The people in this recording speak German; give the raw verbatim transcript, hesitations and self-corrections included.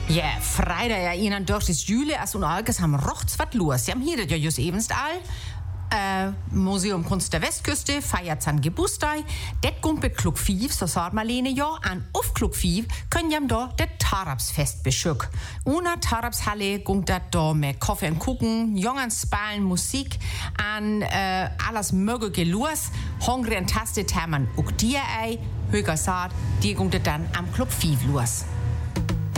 Ja, Freitag, ja, ihnen durch das Jule, als und alles haben rochts was los. Sie haben hier das ja just ebenst all. Äh, Museum Kunst der Westküste feiert sein Geburtstag. Det kommt bei Klug fünf, so sagt Marlene ja. An auf Klug fünf können jam da das Tarabsfest beschück. Ohne Tarabshalle kommt das da mit Kaffee und Kuchen, jungen Spalen, Musik, an äh, alles mögliche los. Hungry und Taste haben auch dir ei. Höger sagt, die kommt dann am Klug fünf los.